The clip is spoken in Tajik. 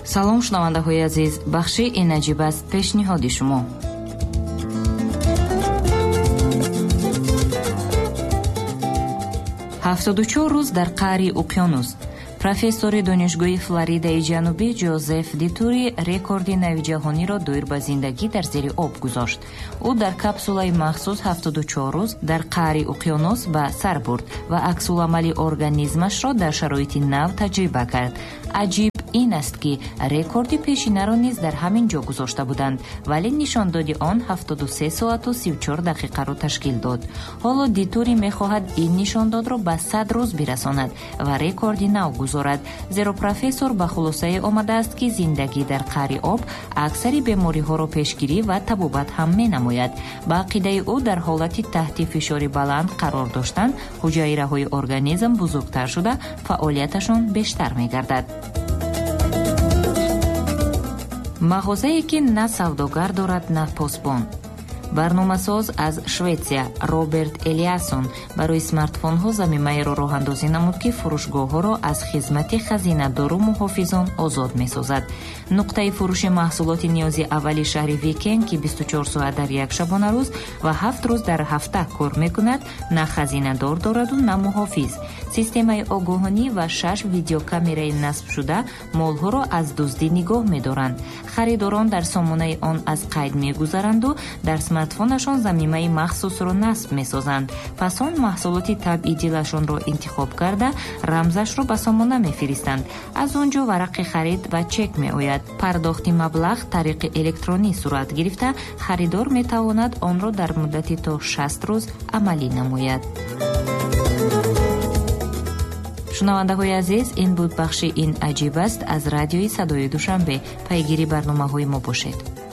салом шунавандаҳои азиз, бахши ин аҷиб аст пешниҳоди шумо. 74 рӯз дар қаъри уқёнус. профессори донишгоҳи Флоридаи ҷанубӣ Ҷозеф Дитури рекорди нави ҷаҳониро доир ба зиндагӣ дар зери об гузошт. ӯ дар капсулаи махсус 74 рӯз дар қаъри уқёнус ба сар бурд ва аксуламали организмашро дар шароити нав таҷриба кард. аҷиб ин аст ки рекорди пешинаро низ дар ҳамин ҷо гузошта буданд, вале нишондоди он 73 соату 34 дақиқаро ташкил дод. ҳоло Дитури мехоҳад ин нишондодро ба 100 рӯз бирасонад ва рекорди нав гузорад, зеро профессор ба хулосае омадааст ки зиндагӣ дар қаъри об аксари бемориҳоро пешгирӣ ва табобат ҳам менамояд. ба ақидаи ӯ дар ҳолати таҳти фишори баланд қарор доштан ҳуҷайраҳои организм бузургтар шуда фаъолияташон бештар мегардад. мағозае ки на савдогар дорад, на посбон. барномасоз аз Шветсия Роберт Элиасон барои смартфонҳо замимаеро роҳандозӣ намуд, ки фурӯшгоҳҳоро аз хизмати хазинадору муҳофизон озод месозад. нуқтаи фурӯши маҳсулоти ниёзи аввали шаҳри Викен, ки 24 соат дар як шабона рӯз ва 7 рӯз дар ҳафта кор мекунад, на хазинадор дораду на муҳофиз. системаи огоҳонӣ ва 6 видеокамераи насбшуда молҳоро аз дуздӣ нигоҳ медоранд. харидорон дар сомонаи он аз қайд мегузаранду дар смартфонашон замимаи махсусро насб месозанд. пас он маҳсулоти табъи дилашонро интихоб карда рамзашро ба сомона мефиристанд. аз он ҷо варақи харид ва чек меояд. пардохти маблағ тариқи электронӣ сурат гирифта, харидор метавонад онро дар муддати то 60 рӯз амалӣ намояд. шунавандаҳои азиз, ин буд бахши ин аҷиб аст аз радиои садои душанбе. пайгири барномаҳои мо бошед.